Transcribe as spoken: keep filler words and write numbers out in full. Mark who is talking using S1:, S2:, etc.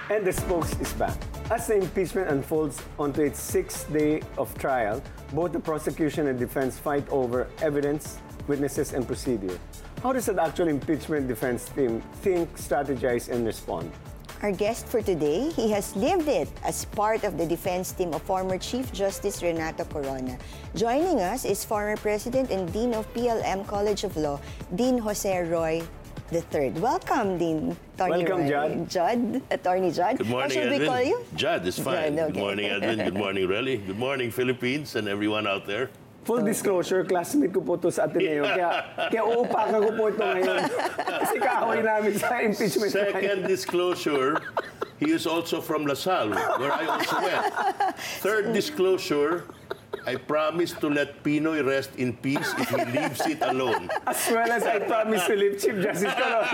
S1: And the spokes is back. As the impeachment unfolds onto its sixth day of trial, both the prosecution and defense fight over evidence, witnesses, and procedure. How does an actual impeachment defense team think, strategize, and respond?
S2: Our guest for today, he has lived it as part of the defense team of former Chief Justice Renato Corona. Joining us is former President and Dean of P L M College of Law, Dean Jose Roy the third. Welcome, Dean. Attorney
S1: Welcome,
S2: Roy.
S1: Judd.
S2: Judd, Attorney Judd.
S3: Good morning,
S2: How should
S3: Edwin.
S2: we call you?
S3: Judd is fine.
S2: Judd, okay.
S3: Good morning, Edwin. Good morning, Relly. Good morning, Philippines and everyone out there.
S1: Full disclosure, classmate ko po to sa Ateneo. Kaya, kaya uupakan ko po ito ngayon. Kasi kahoy namin sa impeachment.
S3: Second disclosure, he is also from LaSalle, where I also went. Third disclosure, I promise to let Pinoy rest in peace if he leaves it alone.
S1: As well as I promise to leave Chief Justice Corona.